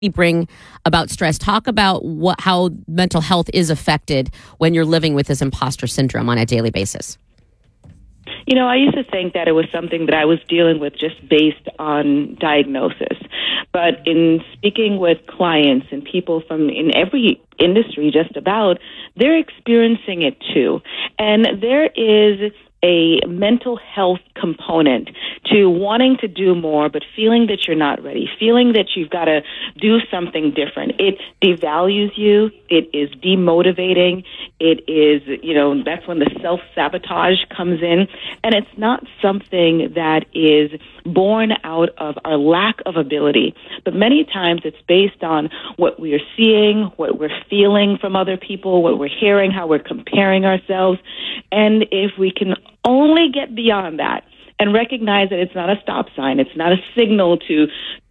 bring about stress. Talk about how mental health is affected when you're living with this imposter syndrome on a daily basis. I used to think that it was something that I was dealing with just based on diagnosis. But in speaking with clients and people from in every industry just about, they're experiencing it too. And there is a mental health component to wanting to do more, but feeling that you're not ready, feeling that you've got to do something different. It devalues you. It is demotivating. It is, that's when the self-sabotage comes in. And it's not something that is born out of our lack of ability, but many times it's based on what we are seeing, what we're feeling from other people, what we're hearing, how we're comparing ourselves. And if we can only get beyond that and recognize that it's not a stop sign, it's not a signal to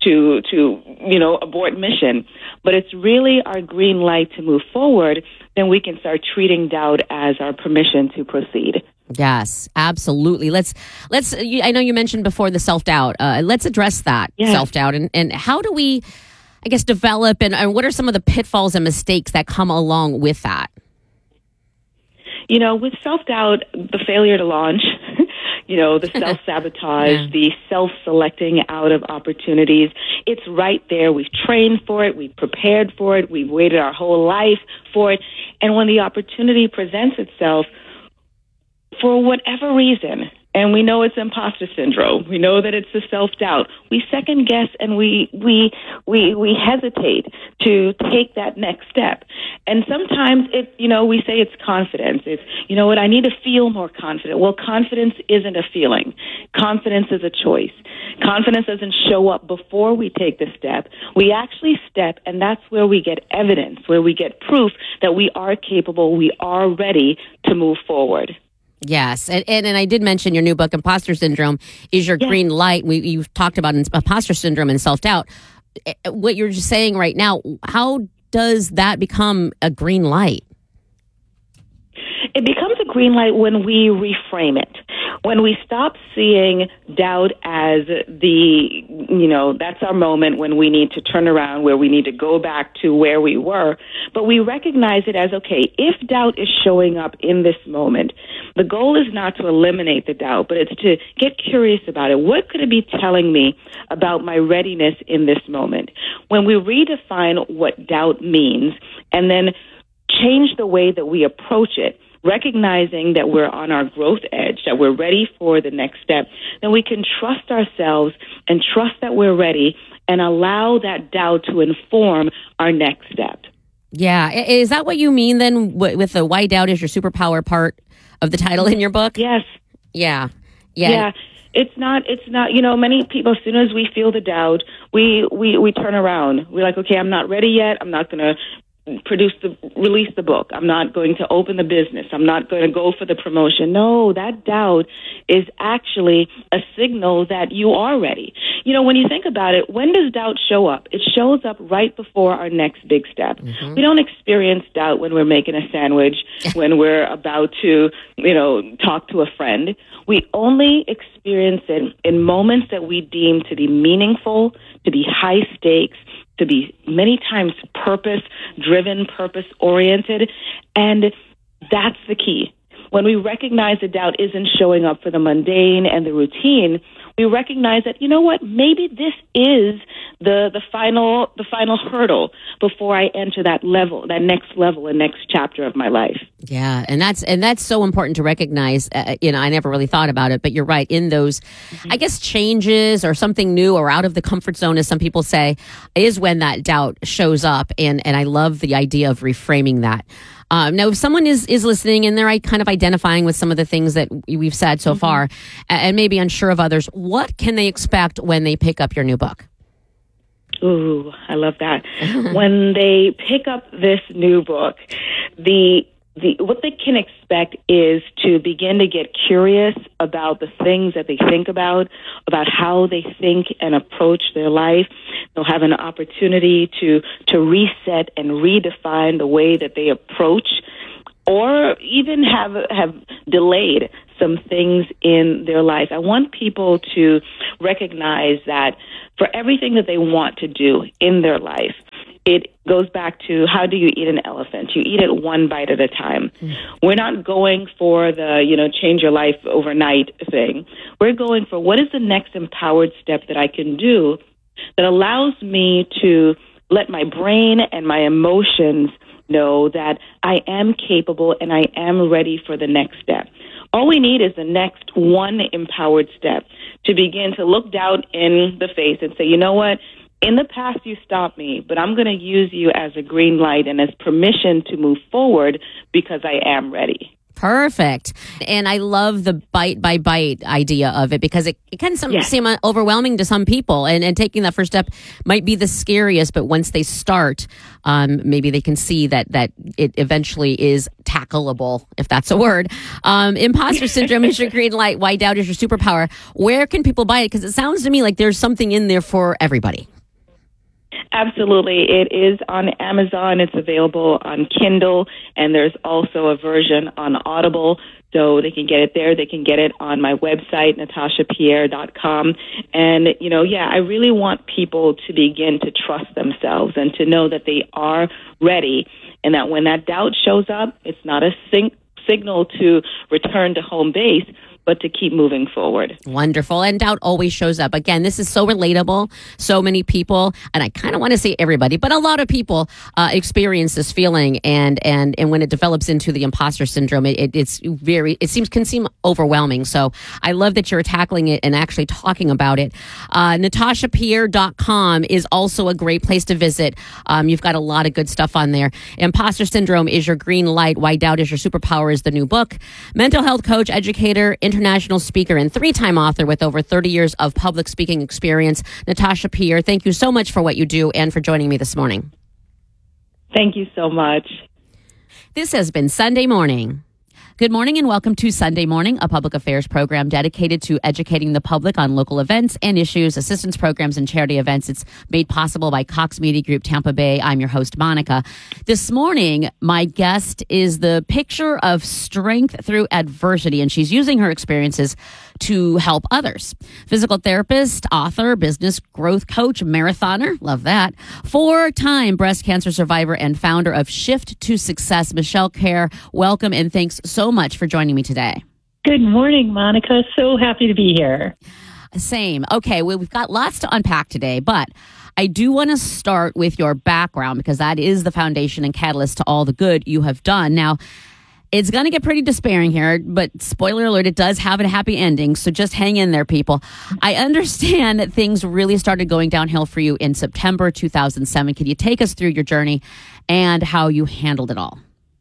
abort mission, but it's really our green light to move forward, then we can start treating doubt as our permission to proceed. Yes, absolutely. Let's. I know you mentioned before the self-doubt. Let's address that self-doubt and how do we, I guess, develop and what are some of the pitfalls and mistakes that come along with that? With self-doubt, the failure to launch, the self-sabotage, the self-selecting out of opportunities, it's right there. We've trained for it. We've prepared for it. We've waited our whole life for it. And when the opportunity presents itself, for whatever reason, and we know it's imposter syndrome, we know that it's the self-doubt, we second guess and we hesitate to take that next step. And sometimes we say it's confidence. It's, I need to feel more confident. Well, confidence isn't a feeling. Confidence is a choice. Confidence doesn't show up before we take the step. We actually step, and that's where we get evidence, where we get proof that we are capable, we are ready to move forward. Yes, and I did mention your new book, Imposter Syndrome, is your green light. You've talked about imposter syndrome and self-doubt. What you're just saying right now, how does that become a green light? It becomes a green light when we reframe it. When we stop seeing doubt as that's our moment when we need to turn around, where we need to go back to where we were, but we recognize it as, okay, if doubt is showing up in this moment, the goal is not to eliminate the doubt, but it's to get curious about it. What could it be telling me about my readiness in this moment? When we redefine what doubt means and then change the way that we approach it, recognizing that we're on our growth edge, that we're ready for the next step, then we can trust ourselves and trust that we're ready and allow that doubt to inform our next step. Yeah. Is that what you mean then with the why doubt is your superpower part of the title in your book? Yes. Yeah. It's not, many people, as soon as we feel the doubt, we turn around. We're like, okay, I'm not ready yet. I'm not going to release the book. I'm not going to open the business. I'm not going to go for the promotion. No, that doubt is actually a signal that you are ready. When you think about it, when does doubt show up? It shows up right before our next big step. Mm-hmm. We don't experience doubt when we're making a sandwich, when we're about to, talk to a friend. We only experience it in moments that we deem to be meaningful, to be high stakes, to be many times purpose-driven, purpose-oriented, and that's the key. When we recognize the doubt isn't showing up for the mundane and the routine, we recognize that, maybe this is the final hurdle before I enter that next level and next chapter of my life. Yeah, and that's so important to recognize. I never really thought about it, but you're right. In those, I guess, changes or something new or out of the comfort zone, as some people say, is when that doubt shows up. And I love the idea of reframing that. Now, if someone is listening and they're kind of identifying with some of the things that we've said so far and maybe unsure of others, what can they expect when they pick up your new book? Ooh, I love that. When they pick up this new book, what they can expect is to begin to get curious about the things that they think about how they think and approach their life. They'll have an opportunity to reset and redefine the way that they approach or even have delayed some things in their life. I want people to recognize that for everything that they want to do in their life, it goes back to, how do you eat an elephant? You eat it one bite at a time. We're not going for the, change your life overnight thing. We're going for, what is the next empowered step that I can do that allows me to let my brain and my emotions know that I am capable and I am ready for the next step. All we need is the next one empowered step to begin to look doubt in the face and say, you know what? In the past, you stopped me, but I'm going to use you as a green light and as permission to move forward because I am ready. Perfect. And I love the bite by bite idea of it, because it can seem overwhelming to some people. And taking that first step might be the scariest, but once they start, maybe they can see that it eventually is tackleable, if that's a word. Imposter syndrome is your green light. Why doubt is your superpower. Where can people buy it? Because it sounds to me like there's something in there for everybody. Absolutely. It is on Amazon. It's available on Kindle, and there's also a version on Audible, so they can get it there. They can get it on my website, natashapierre.com. And, I really want people to begin to trust themselves and to know that they are ready, and that when that doubt shows up, it's not a signal to return to home base, but to keep moving forward. Wonderful. And doubt always shows up. Again, this is so relatable. So many people, and I kind of want to say everybody, but a lot of people experience this feeling. And when it develops into the imposter syndrome, it can seem overwhelming. So I love that you're tackling it and actually talking about it. natashapierre.com is also a great place to visit. You've got a lot of good stuff on there. Imposter syndrome is your green light. Why doubt is your superpower is the new book. Mental health coach, educator, international speaker, and 3-time author with over 30 years of public speaking experience. Natasha Pierre, thank you so much for what you do and for joining me this morning. Thank you so much. This has been Sunday Morning. Good morning and welcome to Sunday Morning, a public affairs program dedicated to educating the public on local events and issues, assistance programs, and charity events. It's made possible by Cox Media Group, Tampa Bay. I'm your host, Monica. This morning, my guest is the picture of strength through adversity, and she's using her experiences to help others. Physical therapist, author, business growth coach, marathoner, love that, 4-time breast cancer survivor, and founder of Shift to Success, Michelle Kerr. Welcome and thanks so much for joining me today. Good morning, Monica. So happy to be here. Same. Okay, well, we've got lots to unpack today, but I do want to start with your background because that is the foundation and catalyst to all the good you have done. Now, it's going to get pretty despairing here, but spoiler alert, it does have a happy ending, so just hang in there, people. I understand that things really started going downhill for you in September 2007. Can you take us through your journey and how you handled it all?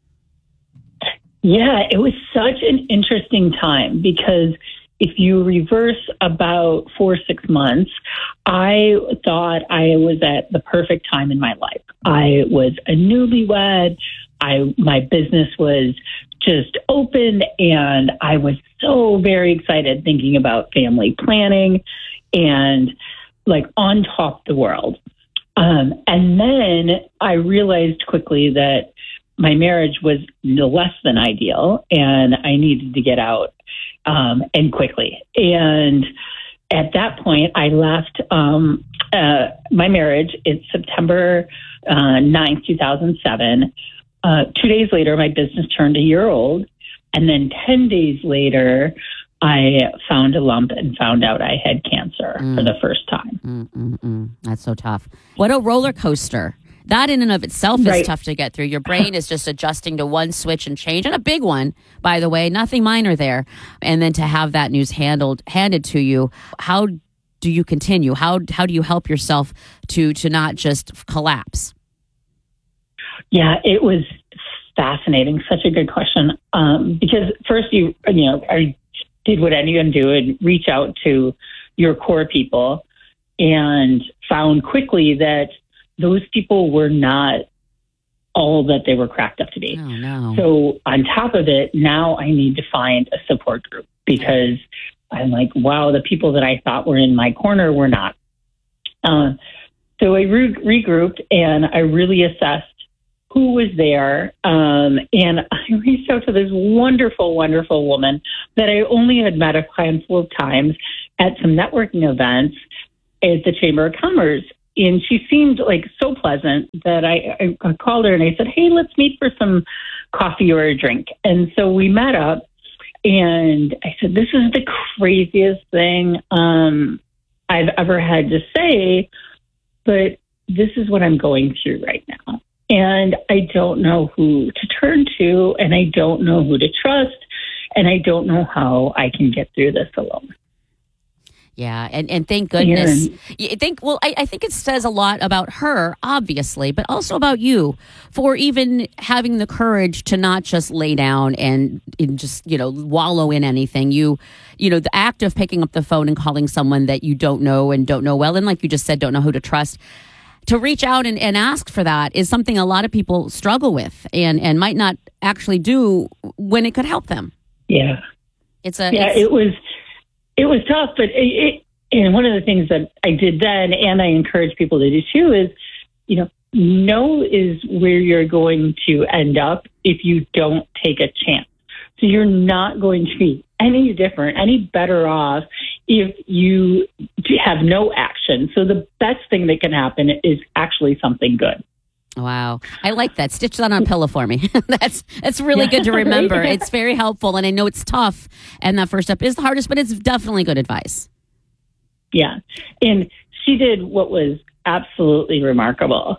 Yeah, it was such an interesting time because if you reverse about 4 or 6 months, I thought I was at the perfect time in my life. I was a newlywed. My business was just opened, and I was so very excited thinking about family planning and like on top of the world. And then I realized quickly that my marriage was no less than ideal, and I needed to get out and quickly. And at that point, I left my marriage. It's September 9th, 2007. 2 days later, my business turned a year old. And then 10 days later, I found a lump and found out I had cancer for the first time. That's so tough. What a roller coaster. That in and of itself is tough to get through. Your brain is just adjusting to one switch and change, and a big one, by the way, nothing minor there. And then to have that news handed to you, how do you continue? How do you help yourself to not just collapse? Yeah, it was fascinating. Such a good question. Because first, I did what anyone do and reach out to your core people and found quickly that those people were not all that they were cracked up to be. Oh, no. So on top of it, now I need to find a support group because I'm like, wow, the people that I thought were in my corner were not. So I regrouped and I really assessed who was there. And I reached out to this wonderful, wonderful woman that I only had met a handful of times at some networking events at the Chamber of Commerce. And she seemed like so pleasant that I called her and I said, hey, let's meet for some coffee or a drink. And so we met up and I said, this is the craziest thing I've ever had to say, but this is what I'm going through right now. And I don't know who to turn to, and I don't know who to trust, and I don't know how I can get through this alone. Yeah, and thank goodness. I think it says a lot about her, obviously, but also about you for even having the courage to not just lay down and just, wallow in anything. The act of picking up the phone and calling someone that you don't know and don't know well, and like you just said, don't know who to trust, to reach out and ask for that is something a lot of people struggle with and might not actually do when it could help them. Yeah. It was tough, but and one of the things that I did then, and I encourage people to do too, is, know is where you're going to end up if you don't take a chance. So you're not going to be any different, any better off if you have no action. So the best thing that can happen is actually something good. Wow. I like that. Stitch that on a pillow for me. That's really good to remember. It's very helpful. And I know it's tough. And that first step is the hardest, but it's definitely good advice. Yeah. And she did what was absolutely remarkable.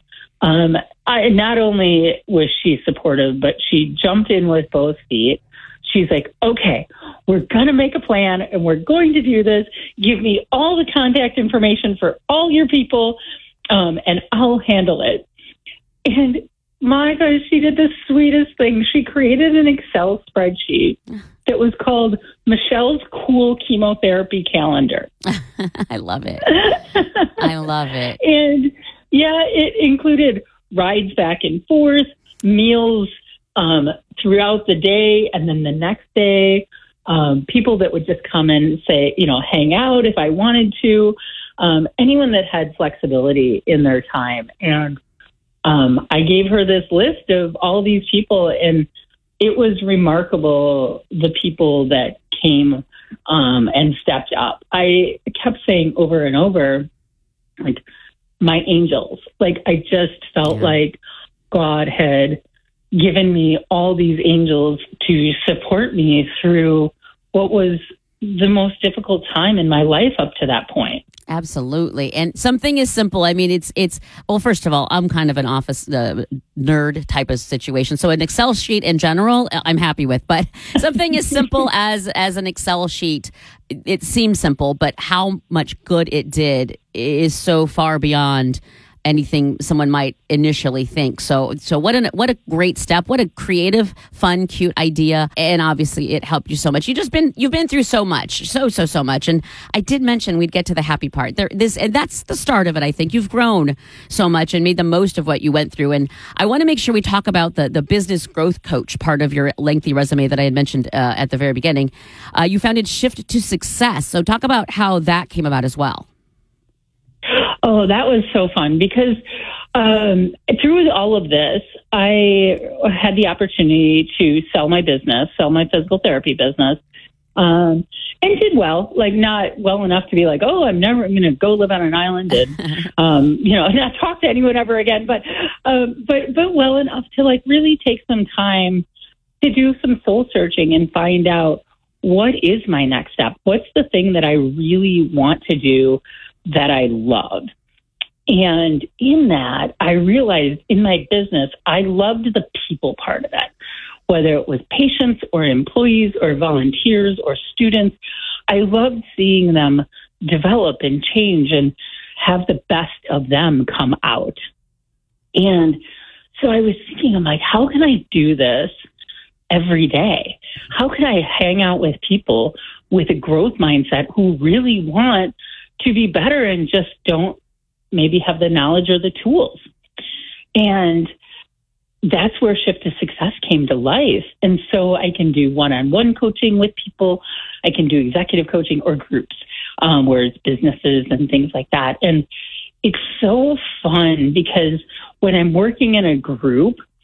Not only was she supportive, but she jumped in with both feet. She's like, okay, we're going to make a plan and we're going to do this. Give me all the contact information for all your people, and I'll handle it. And my gosh, she did the sweetest thing. She created an Excel spreadsheet that was called Michelle's Cool Chemotherapy Calendar. I love it. I love it. And yeah, it included rides back and forth, meals throughout the day, and then the next day, people that would just come and say, hang out if I wanted to, anyone that had flexibility in their time. And I gave her this list of all these people, and it was remarkable, the people that came and stepped up. I kept saying over and over, like, my angels. Like, I just felt like God had given me all these angels to support me through what was the most difficult time in my life up to that point. Absolutely. And something as simple, I mean, it's well, first of all, I'm kind of an office nerd type of situation. So an Excel sheet in general, I'm happy with, but something as simple as an Excel sheet, it seems simple, but how much good it did is so far beyond anything someone might initially think. So what a great step. What a creative, fun, cute idea. And obviously it helped you so much. You've been through so much, so much. And I did mention we'd get to the happy part. And that's the start of it, I think. You've grown so much and made the most of what you went through. And I want to make sure we talk about the business growth coach part of your lengthy resume that I had mentioned at the very beginning. You founded Shift to Success. So talk about how that came about as well. Oh, that was so fun because through all of this, I had the opportunity to sell my physical therapy business, and did well, like not well enough to be like, oh, I'm never going to go live on an island and, not talk to anyone ever again, but well enough to like really take some time to do some soul searching and find out what is my next step? What's the thing that I really want to do that I love? And in that, I realized in my business, I loved the people part of it, whether it was patients or employees or volunteers or students. I loved seeing them develop and change and have the best of them come out. And so I was thinking, I'm like, how can I do this every day? How can I hang out with people with a growth mindset who really want to be better and just don't maybe have the knowledge or the tools? And that's where Shift to Success came to life. And so I can do one-on-one coaching with people. I can do executive coaching or groups, where it's businesses and things like that. And it's so fun because when I'm working in a group,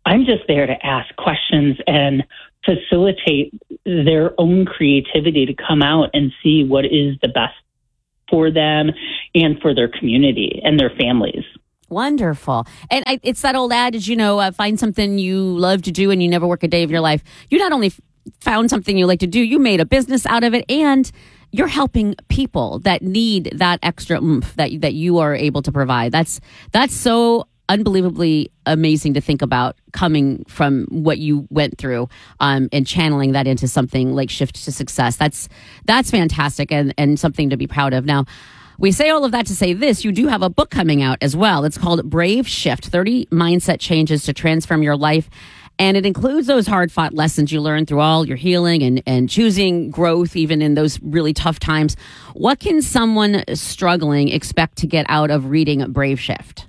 I'm just there to ask questions and facilitate their own creativity to come out and see what is the best for them and for their community and their families. Wonderful. And it's that old adage, find something you love to do and you never work a day of your life. You not only found something you like to do, you made a business out of it, and you're helping people that need that extra oomph that you are able to provide. That's so unbelievably amazing to think about, coming from what you went through, and channeling that into something like Shift to Success. That's fantastic and something to be proud of. Now, we say all of that to say this: you do have a book coming out as well. It's called Brave Shift, 30 Mindset Changes to Transform Your Life. And it includes those hard-fought lessons you learned through all your healing and choosing growth, even in those really tough times. What can someone struggling expect to get out of reading Brave Shift?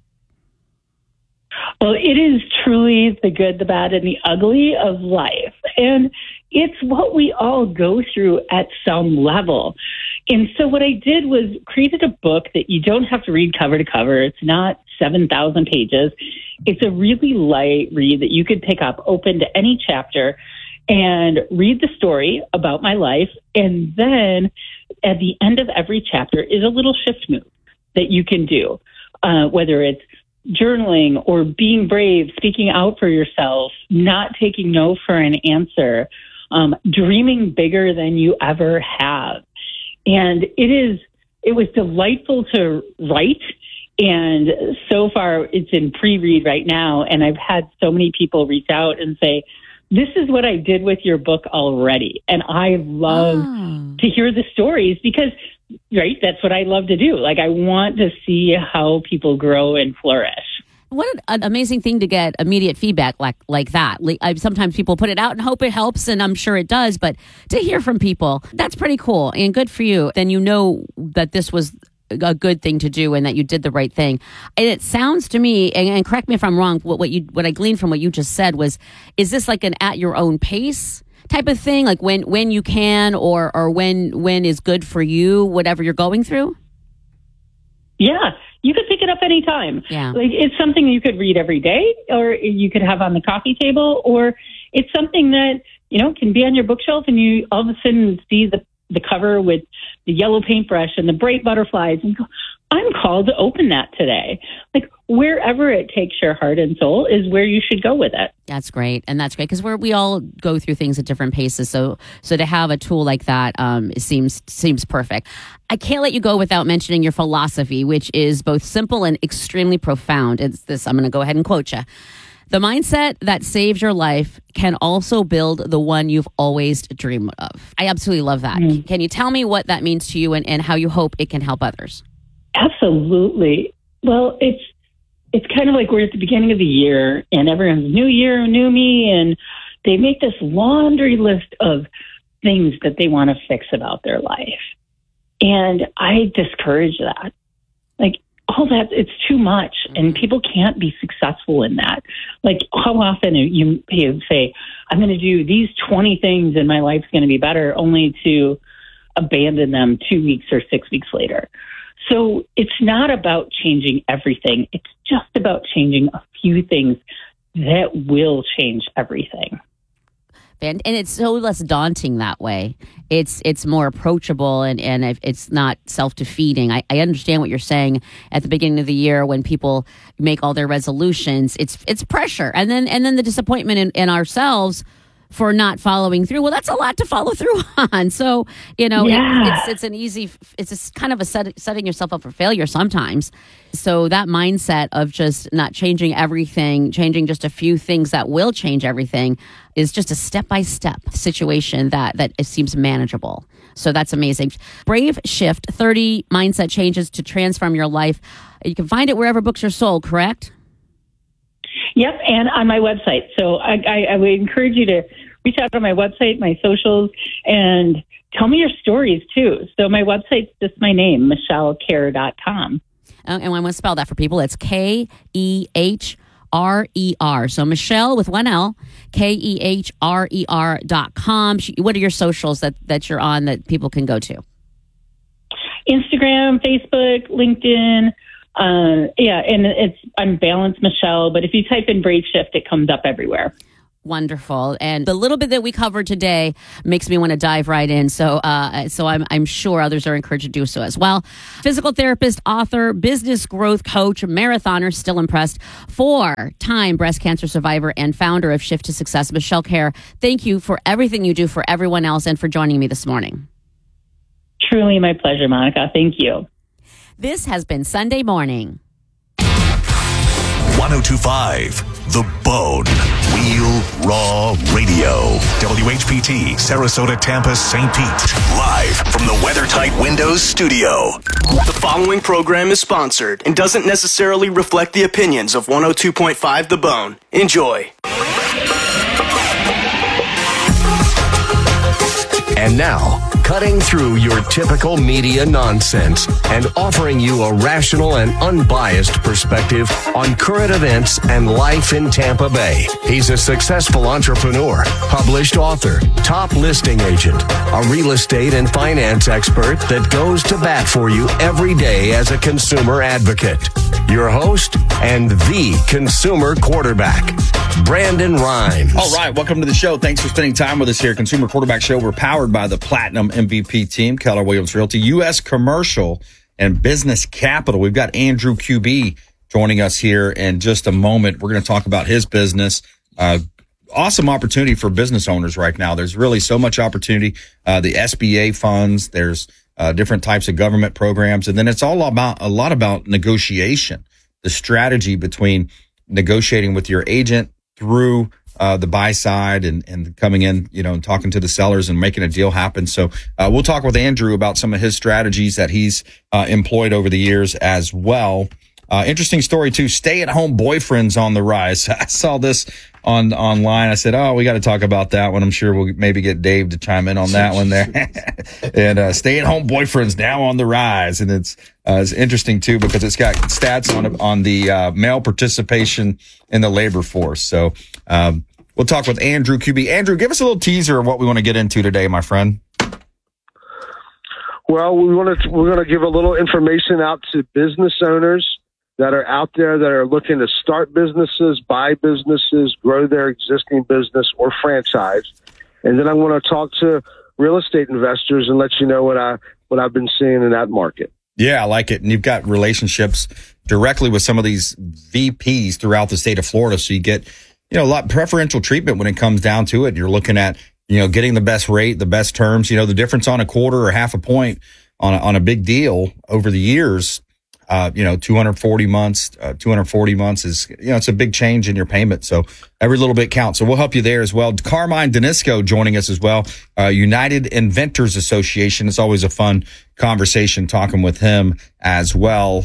Well, it is truly the good, the bad, and the ugly of life. And it's what we all go through at some level. And so what I did was created a book that you don't have to read cover to cover. It's not 7,000 pages. It's a really light read that you could pick up, open to any chapter, and read the story about my life. And then at the end of every chapter is a little shift move that you can do, whether it's journaling or being brave, speaking out for yourself, not taking no for an answer, dreaming bigger than you ever have. And it was delightful to write. And so far it's in pre-read right now. And I've had so many people reach out and say, this is what I did with your book already. And I love to hear the stories because, right, that's what I love to do. Like, I want to see how people grow and flourish. What an amazing thing to get immediate feedback like that. Sometimes people put it out and hope it helps, and I'm sure it does. But to hear from people, that's pretty cool and good for you. Then you know that this was a good thing to do and that you did the right thing. And it sounds to me, and correct me if I'm wrong, what I gleaned from what you just said was, is this like an at your own pace type of thing? Like when you can or when is good for you, whatever you're going through? Yeah, you could pick it up anytime. Yeah. Like, it's something you could read every day, or you could have on the coffee table, or it's something that, can be on your bookshelf and you all of a sudden see the cover with the yellow paintbrush and the bright butterflies and go, I'm called to open that today. Like, wherever it takes your heart and soul is where you should go with it. That's great. And that's great because we all go through things at different paces. So to have a tool like that seems perfect. I can't let you go without mentioning your philosophy, which is both simple and extremely profound. It's this, I'm going to go ahead and quote you. The mindset that saves your life can also build the one you've always dreamed of. I absolutely love that. Mm-hmm. Can you tell me what that means to you and how you hope it can help others? Absolutely. Well, it's kind of like we're at the beginning of the year and everyone's new year, new me, and they make this laundry list of things that they want to fix about their life. And I discourage that. Like, all that, it's too much, and people can't be successful in that. Like, how often you say, I'm going to do these 20 things and my life's going to be better, only to abandon them 2 weeks or 6 weeks later. So it's not about changing everything. It's just about changing a few things that will change everything. And it's so less daunting that way. It's more approachable and it's not self-defeating. I understand what you're saying at the beginning of the year when people make all their resolutions. It's pressure. And then the disappointment in ourselves for not following through. Well, that's a lot to follow through on. So, it's kind of a setting yourself up for failure sometimes. So that mindset of just not changing everything, changing just a few things that will change everything is just a step-by-step situation that it seems manageable. So that's amazing. Brave Shift, 30 mindset changes to transform your life. You can find it wherever books are sold, correct? Yep, and on my website. So I would encourage you to reach out on my website, my socials, and tell me your stories too. So my website's just my name, MichelleKehrer.com. And I want to spell that for people. It's KEHRER. So Michelle with one L, KEHRER.com. What are your socials that you're on that people can go to? Instagram, Facebook, LinkedIn. Yeah, and I'm Balanced Michelle, but if you type in Brave Shift, it comes up everywhere. Wonderful. And the little bit that we covered today makes me want to dive right in. So I'm sure others are encouraged to do so as well. Physical therapist, author, business growth coach, marathoner, still impressed, 4-time breast cancer survivor and founder of Shift to Success, Michelle Kerr. Thank you for everything you do for everyone else and for joining me this morning. Truly my pleasure, Monica. Thank you. This has been Sunday Morning. 102.5 The Bone. Real Raw Radio. WHPT, Sarasota, Tampa, St. Pete. Live from the WeatherTight Windows studio. The following program is sponsored and doesn't necessarily reflect the opinions of 102.5 The Bone. Enjoy. And now, cutting through your typical media nonsense and offering you a rational and unbiased perspective on current events and life in Tampa Bay. He's a successful entrepreneur, published author, top listing agent, a real estate and finance expert that goes to bat for you every day as a consumer advocate. Your host and the consumer quarterback, Brandon Rhymes. All right, welcome to the show. Thanks for spending time with us here. Consumer Quarterback Show. We're powered by the Platinum MVP team, Keller Williams Realty, U.S. Commercial and Business Capital. We've got Andrew QB joining us here in just a moment. We're going to talk about his business. Awesome opportunity for business owners right now. There's really so much opportunity. The SBA funds, there's different types of government programs, and then it's all about a lot about negotiation, the strategy between negotiating with your agent through the buy side and coming in, and talking to the sellers and making a deal happen. So we'll talk with Andrew about some of his strategies that he's employed over the years as well. Interesting story too. Stay-at-home boyfriends on the rise. I saw this online. I said, we got to talk about that one. I'm sure we'll maybe get Dave to chime in on that one there. And stay-at-home boyfriends now on the rise, and it's interesting too because it's got stats on the male participation in the labor force. So we'll talk with Andrew QB. Andrew, give us a little teaser of what we want to get into today, my friend. Well, we're going to give a little information out to business owners that are out there that are looking to start businesses, buy businesses, grow their existing business or franchise. And then I'm going to talk to real estate investors and let you know what I've been seeing in that market. Yeah, I like it. And you've got relationships directly with some of these VPs throughout the state of Florida. So you get, a lot preferential treatment when it comes down to it. You're looking at, getting the best rate, the best terms, the difference on a quarter or half a point on a big deal over the years. 240 months is, it's a big change in your payment. So every little bit counts. So we'll help you there as well. Carmine Danisco joining us as well. United Inventors Association. It's always a fun conversation talking with him as well.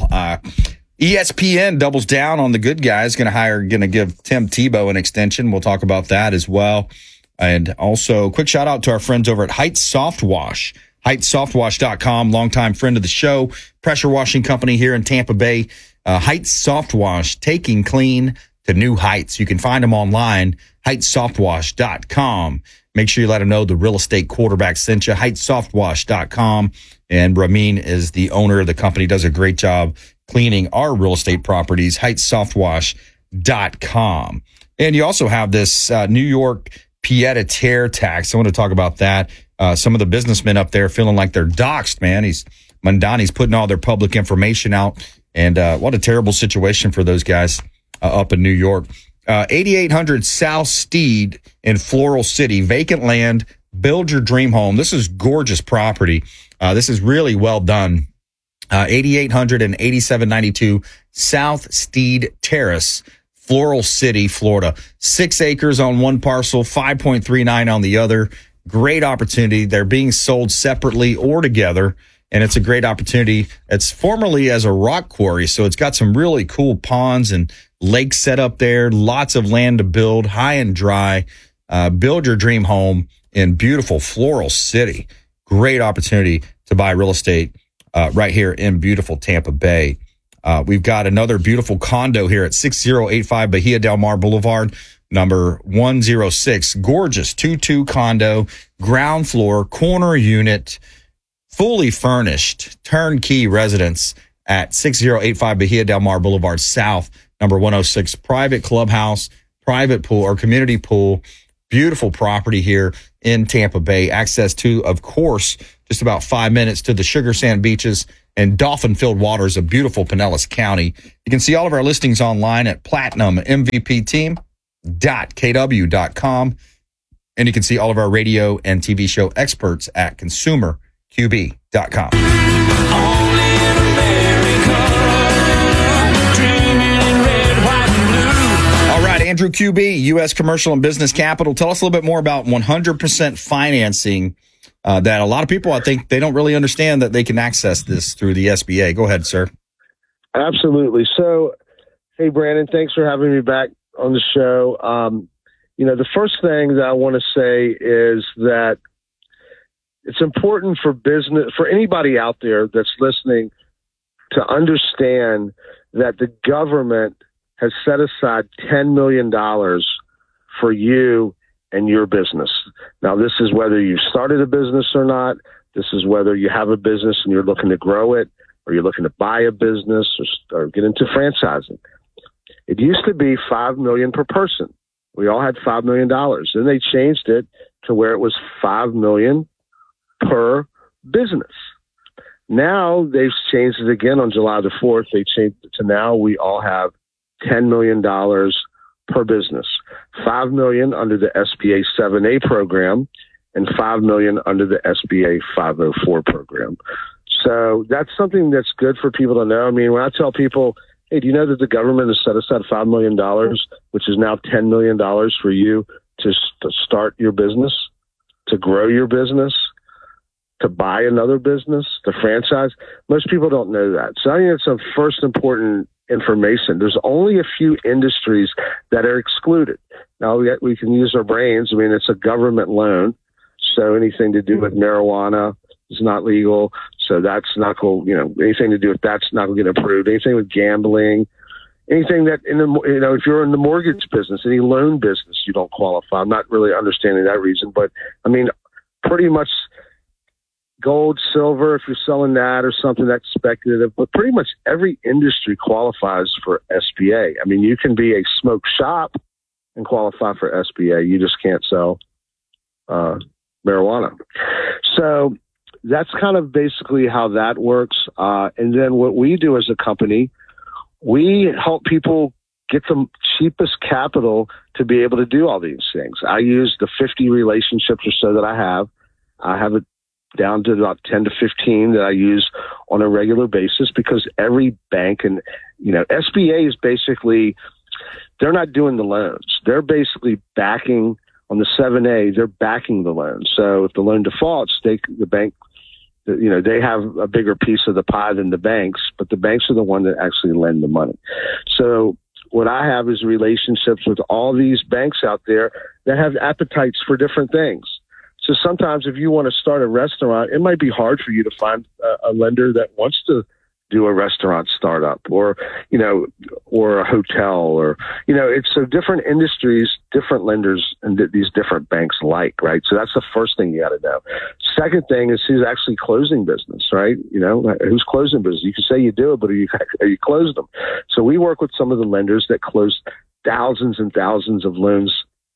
ESPN doubles down on the good guys. Going to give Tim Tebow an extension. We'll talk about that as well. And also quick shout out to our friends over at Heights Soft Wash. HeightsSoftWash.com, longtime friend of the show, pressure washing company here in Tampa Bay. Heights Soft Wash, taking clean to new heights. You can find them online, HeightsSoftWash.com. Make sure you let them know the real estate quarterback sent you, HeightsSoftWash.com. And Ramin is the owner of the company, does a great job cleaning our real estate properties, HeightsSoftWash.com. And you also have this New York pied-à-terre tax. I want to talk about that. Some of the businessmen up there feeling like they're doxxed, man. Mandani's putting all their public information out, and what a terrible situation for those guys up in New York. 8800 South Steed in Floral City, vacant land, build your dream home. This is gorgeous property. This is really well done. 8800 and 8792 South Steed Terrace, Floral City, Florida. 6 acres on one parcel, 5.39 on the other. Great opportunity. They're being sold separately or together, and it's a great opportunity. It's formerly as a rock quarry, so it's got some really cool ponds and lakes set up there, lots of land to build, high and dry. Build your dream home in beautiful Floral City. Great opportunity to buy real estate right here in beautiful Tampa Bay. We've got another beautiful condo here at 6085 Bahia Del Mar Boulevard, number 106. Gorgeous 2-2 condo, ground floor, corner unit, fully furnished, turnkey residence at 6085 Bahia Del Mar Boulevard South, number 106. Private clubhouse, private pool or community pool. Beautiful property here in Tampa Bay. Access to, of course, just about 5 minutes to the Sugar Sand beaches and dolphin-filled waters of beautiful Pinellas County. You can see all of our listings online at platinummvpteam.kw.com. And you can see all of our radio and TV show experts at consumerqb.com. Only in America, dreaming in red, white, and blue. All right, Andrew QB, U.S. Commercial and Business Capital. Tell us a little bit more about 100% financing that a lot of people, I think, they don't really understand that they can access this through the SBA. Go ahead, sir. Absolutely. So, hey, Brandon, thanks for having me back on the show. The first thing that I want to say is that it's important for business, for anybody out there that's listening, to understand that the government has set aside $10 million for you and your business. Now, this is whether you've started a business or not. This is whether you have a business and you're looking to grow it, or you're looking to buy a business or get into franchising. It used to be $5 million per person. We all had $5 million. Then they changed it to where it was $5 million per business. Now they've changed it again on July the 4th. They changed it to now we all have $10 million per business. $5 million under the SBA 7A program and $5 million under the SBA 504 program. So that's something that's good for people to know. I mean, when I tell people, hey, do you know that the government has set aside $5 million, which is now $10 million for you to start your business, to grow your business, to buy another business, to franchise? Most people don't know that. So I think it's some first important information. There's only a few industries that are excluded. Now, we can use our brains. I mean, it's a government loan, so anything to do with marijuana is not legal. So that's not cool. Anything to do with that's not going to get approved. Anything with gambling, anything that if you're in the mortgage business, any loan business, you don't qualify. I'm not really understanding that reason, but I mean, pretty much gold, silver, if you're selling that or something that's speculative, but pretty much every industry qualifies for SBA. I mean, you can be a smoke shop and qualify for SBA. You just can't sell marijuana. So that's kind of basically how that works. And then what we do as a company, we help people get the cheapest capital to be able to do all these things. I use the 50 relationships or so that I have. I have it down to about 10 to 15 that I use on a regular basis, because every bank and, SBA is basically, they're not doing the loans. They're basically backing on the 7A, they're backing the loan. So if the loan defaults, the bank, they have a bigger piece of the pie than the banks, but the banks are the one that actually lend the money. So what I have is relationships with all these banks out there that have appetites for different things. So sometimes if you want to start a restaurant, it might be hard for you to find a lender that wants to do a restaurant startup or a hotel or, it's so different industries, different lenders and these different banks right? So that's the first thing you got to know. Second thing is who's actually closing business, right? Who's closing business? You can say you do it, but are you closed them? So we work with some of the lenders that close thousands and thousands of loans,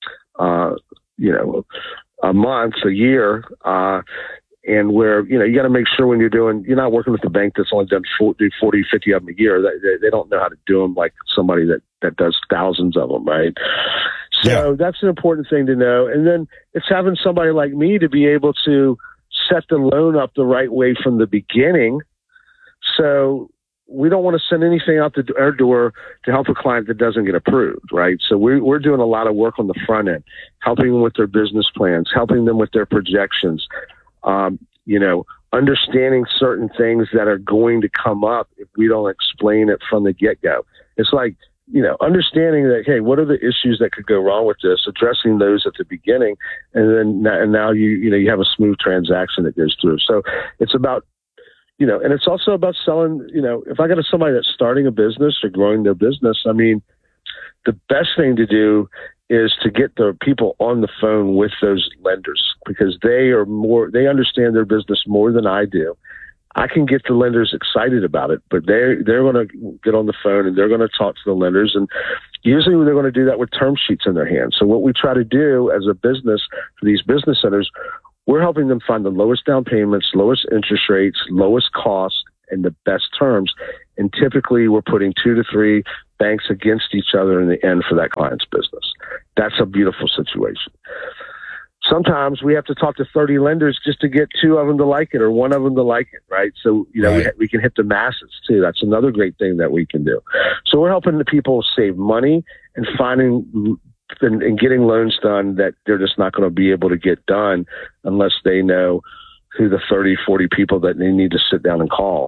a month, a year, and where, you got to make sure when you're not working with a bank that's only done 40, 50 of them a year. They don't know how to do them like somebody that does thousands of them, right? So that's an important thing to know. And then it's having somebody like me to be able to set the loan up the right way from the beginning. So we don't want to send anything out our door to help a client that doesn't get approved, right? So we're doing a lot of work on the front end, helping them with their business plans, helping them with their projections, understanding certain things that are going to come up if we don't explain it from the get-go. It's like, understanding that, hey, what are the issues that could go wrong with this, addressing those at the beginning, and now you have a smooth transaction that goes through. So it's about, and it's also about selling, if I got somebody that's starting a business or growing their business, I mean, the best thing to do is to get the people on the phone with those lenders, because they understand their business more than I do. I can get the lenders excited about it, but they're going to get on the phone and they're going to talk to the lenders, and usually they're going to do that with term sheets in their hands. So what we try to do as a business for these business owners, we're helping them find the lowest down payments, lowest interest rates, lowest cost, and the best terms. And typically we're putting 2 to 3 banks against each other in the end for that client's business. That's a beautiful situation. Sometimes we have to talk to 30 lenders just to get 2 of them to like it or 1 of them to like it, right? So, we can hit the masses too. That's another great thing that we can do. So we're helping the people save money and finding and getting loans done that they're just not going to be able to get done unless they know who the 30, 40 people that they need to sit down and call.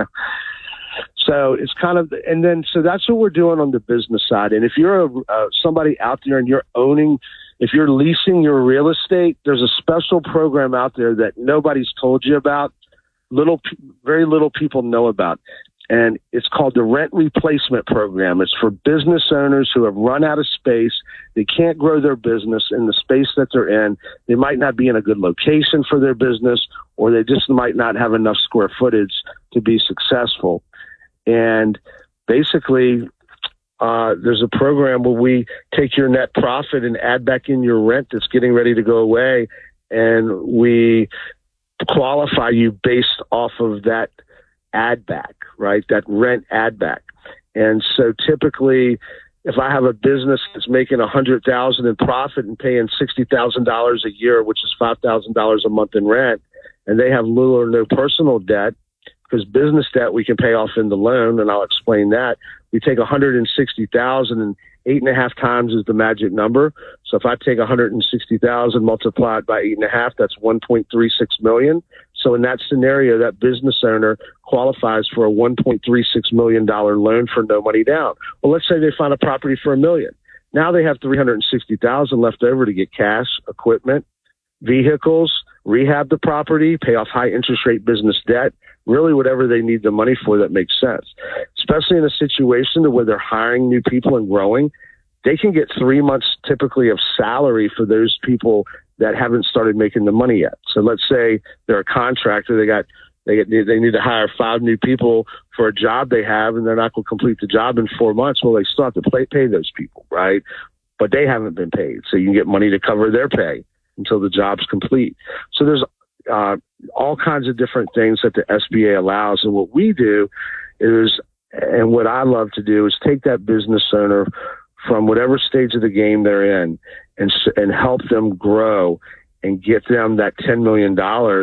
So it's kind of, and then, so that's what we're doing on the business side. And if you're somebody out there and if you're leasing your real estate, there's a special program out there that nobody's told you about. Very little people know about. And it's called the Rent Replacement Program. It's for business owners who have run out of space. They can't grow their business in the space that they're in. They might not be in a good location for their business, or they just might not have enough square footage to be successful. And basically, there's a program where we take your net profit and add back in your rent that's getting ready to go away, and we qualify you based off of that add back, right? That rent add back. And so typically, if I have a business that's making $100,000 in profit and paying $60,000 a year, which is $5,000 a month in rent, and they have little or no personal debt, because business debt we can pay off in the loan, and I'll explain that. We take $160,000 and 8.5 times is the magic number. So if I take $160,000 multiplied by 8.5, that's $1.36 million. So in that scenario, that business owner qualifies for a $1.36 million loan for no money down. Well, let's say they find a property for $1 million. Now they have $360,000 left over to get cash, equipment, vehicles, rehab the property, pay off high interest rate business debt, really whatever they need the money for that makes sense. Especially in a situation where they're hiring new people and growing, they can get 3 months typically of salary for those people that haven't started making the money yet. So let's say they're a contractor, they need to hire 5 new people for a job they have, and they're not going to complete the job in 4 months. Well, they still have to pay those people, right? But they haven't been paid, so you can get money to cover their pay until the job's complete. So there's all kinds of different things that the SBA allows. And what we do is, and what I love to do, is take that business owner from whatever stage of the game they're in and help them grow and get them that $10 million.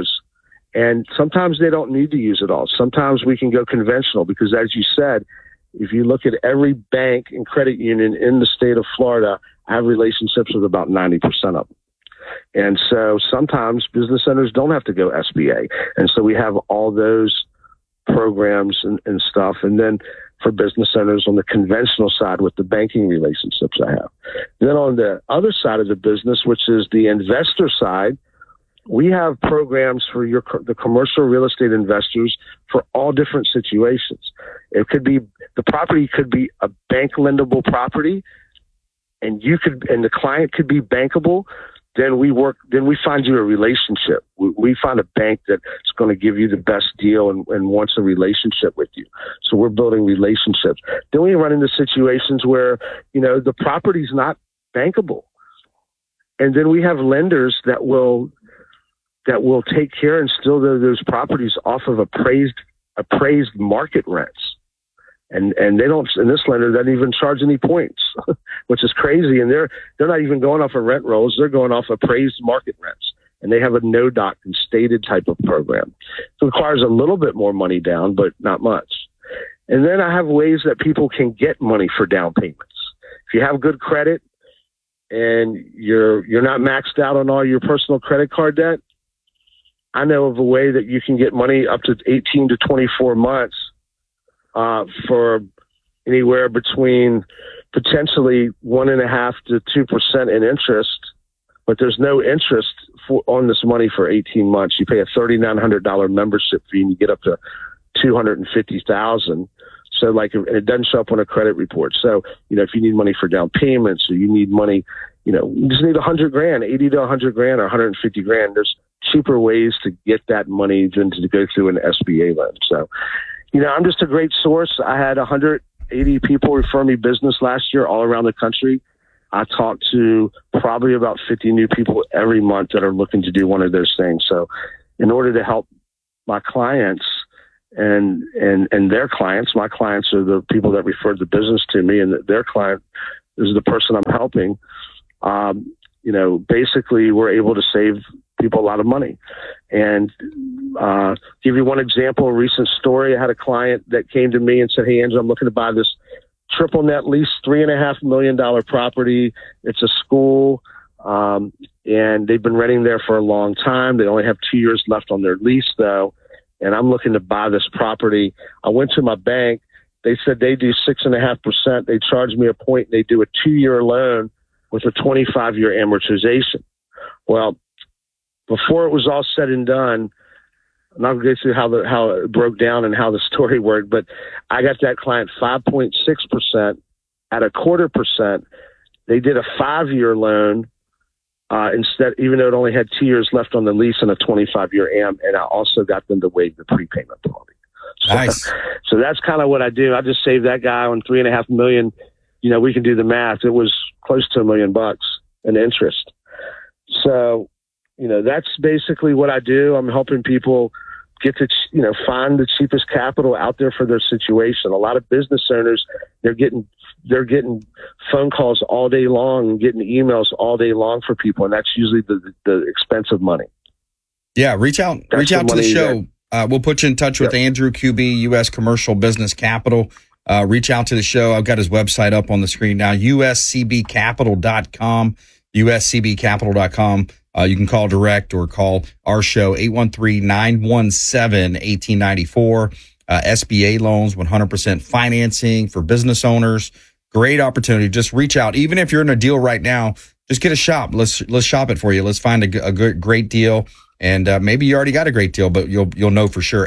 And sometimes they don't need to use it all. Sometimes we can go conventional because, as you said, if you look at every bank and credit union in the state of Florida, I have relationships with about 90% of them. And so sometimes business owners don't have to go SBA. And so we have all those programs and stuff. And then for business owners on the conventional side with the banking relationships I have. Then on the other side of the business, which is the investor side, we have programs for the commercial real estate investors for all different situations. It could be, the property could be a bank lendable property, and the client could be bankable. Then we find you a relationship. We find a bank that's going to give you the best deal and wants a relationship with you. So we're building relationships. Then we run into situations where, the property's not bankable. And then we have lenders that will take care and still those properties off of appraised market rents. And they don't, and this lender doesn't even charge any points, which is crazy. And they're not even going off of rent rolls. They're going off appraised market rents. And they have a no-doc and stated type of program. It requires a little bit more money down, but not much. And then I have ways that people can get money for down payments. If you have good credit and you're not maxed out on all your personal credit card debt, I know of a way that you can get money up to 18 to 24 months for anywhere between potentially 1.5% to 2% in interest, but there's no interest on this money for 18 months. You pay a $3,900 membership fee and you get up to $250,000. So it doesn't show up on a credit report. So, if you need money for down payments or you need money, you just need $100,000, 80 to $100,000 or $150,000. There's cheaper ways to get that money than to go through an SBA loan. So, I'm just a great source. I had 180 people refer me business last year all around the country. I talk to probably about 50 new people every month that are looking to do one of those things. So in order to help my clients and their clients, my clients are the people that referred the business to me, and their client is the person I'm helping. Basically we're able to save people a lot of money. And give you one example, a recent story. I had a client that came to me and said, "Hey, Andrew, I'm looking to buy this triple net lease, $3.5 million property. It's a school. And they've been renting there for a long time. They only have 2 years left on their lease though. And I'm looking to buy this property." I went to my bank. They said they do 6.5%. They charge me a point. They do a 2-year loan with a 25-year amortization. Well, before it was all said and done, I'm not going to go through how it broke down and how the story worked, but I got that client 5.6% at 0.25%. They did a 5-year loan instead, even though it only had 2 years left on the lease and a 25-year AM, and I also got them to waive the prepayment penalty. Nice. So that's kind of what I do. I just saved that guy on $3.5 million. We can do the math. It was close to $1 million in interest. So, that's basically what I do. I'm helping people get to, find the cheapest capital out there for their situation. A lot of business owners, they're getting phone calls all day long and getting emails all day long for people. And that's usually the expensive money. Yeah. Reach out to the show. We'll put you in touch with Andrew QB, U.S. Commercial Business Capital. Reach out to the show. I've got his website up on the screen now, uscbcapital.com, uscbcapital.com. You can call direct or call our show, 813-917-1894. SBA loans, 100% financing for business owners. Great opportunity. Just reach out. Even if you're in a deal right now, just get a shop. Let's shop it for you. Let's find a great deal. And maybe you already got a great deal, but you'll know for sure.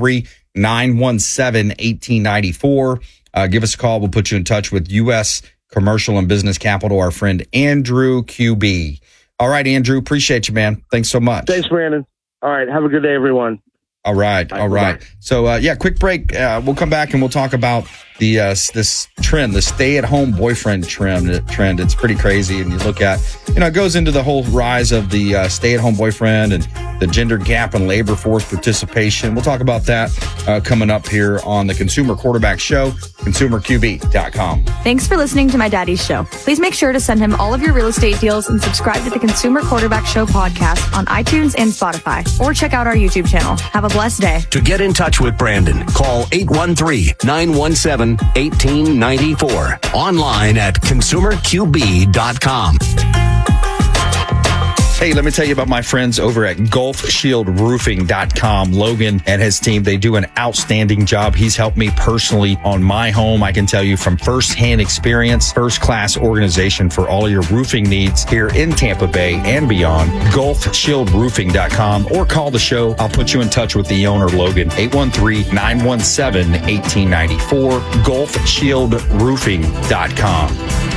813-917-1894. Give us a call. We'll put you in touch with U.S. Commercial and Business Capital, our friend Andrew QB. All right, Andrew. Appreciate you, man. Thanks so much. Thanks, Brandon. All right. Have a good day, everyone. All right. So, quick break. We'll come back and we'll talk about this trend, the stay-at-home boyfriend trend. It's pretty crazy. And you look at, it goes into the whole rise of the stay-at-home boyfriend and the gender gap in labor force participation. We'll talk about that coming up here on the Consumer Quarterback Show, consumerqb.com. Thanks for listening to My Daddy's Show. Please make sure to send him all of your real estate deals and subscribe to the Consumer Quarterback Show podcast on iTunes and Spotify, or check out our YouTube channel. Have a blessed day. To get in touch with Brandon, call 813-917-1894. Online at consumerqb.com. Hey, let me tell you about my friends over at GulfShieldRoofing.com. Logan and his team, they do an outstanding job. He's helped me personally on my home. I can tell you from firsthand experience, first-class organization for all your roofing needs here in Tampa Bay and beyond. GulfShieldRoofing.com, or call the show. I'll put you in touch with the owner, Logan, 813-917-1894, GulfShieldRoofing.com.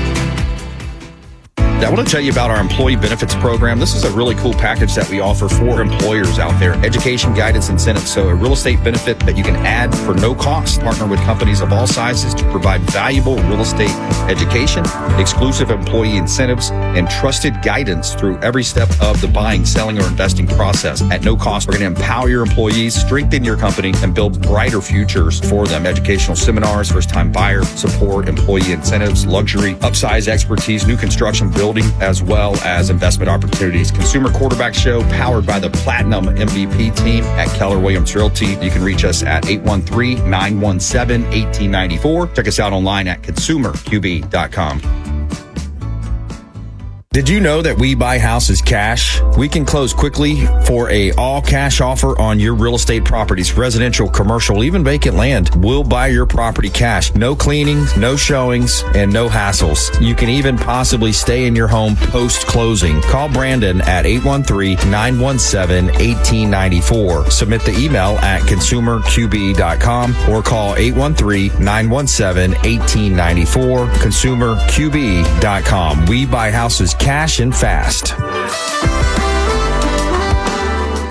I want to tell you about our employee benefits program. This is a really cool package that we offer for employers out there. Education, guidance, incentives. So a real estate benefit that you can add for no cost. Partner with companies of all sizes to provide valuable real estate education, exclusive employee incentives, and trusted guidance through every step of the buying, selling, or investing process. At no cost, we're going to empower your employees, strengthen your company, and build brighter futures for them. Educational seminars, first-time buyer support, employee incentives, luxury, upsize expertise, new construction, building, as well as investment opportunities. Consumer Quarterback Show, powered by the Platinum MVP team at Keller Williams Realty. You can reach us at 813-917-1894. Check us out online at consumerqb.com. Did you know that we buy houses cash? We can close quickly for a all cash offer on your real estate properties, residential, commercial, even vacant land. We'll buy your property cash. No cleaning, no showings, and no hassles. You can even possibly stay in your home post-closing. Call Brandon at 813-917-1894. Submit the email at consumerqb.com or call 813-917-1894, consumerqb.com. We buy houses cash and fast.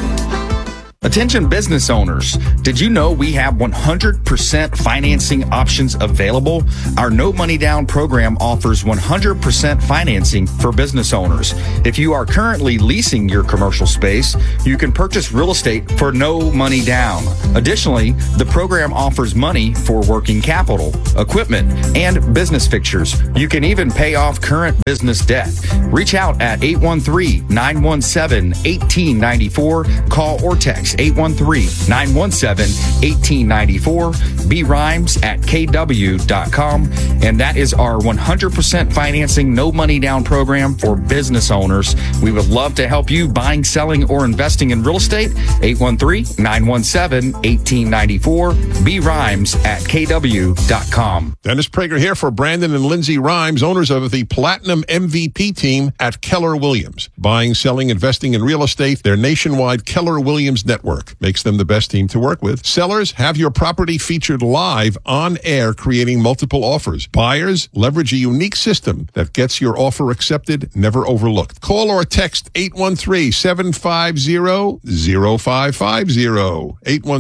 Attention business owners, did you know we have 100% financing options available? Our No Money Down program offers 100% financing for business owners. If you are currently leasing your commercial space, you can purchase real estate for no money down. Additionally, the program offers money for working capital, equipment, and business fixtures. You can even pay off current business debt. Reach out at 813-917-1894. Call or text 813-917-1894. brimes@kw.com. And that is our 100% financing, no money down program for business owners. We would love to help you buying, selling, or investing in real estate. 813-917-1894. brimes@kw.com. Dennis Prager here for Brandon and Lindsay Rhymes, owners of the Platinum MVP team at Keller Williams. Buying, selling, investing in real estate, their nationwide Keller Williams network makes them the best team to work with. Sellers, have your property featured live on air, creating multiple offers. Buyers, leverage a unique system that gets your offer accepted, never overlooked. Call or text 813-750-0550,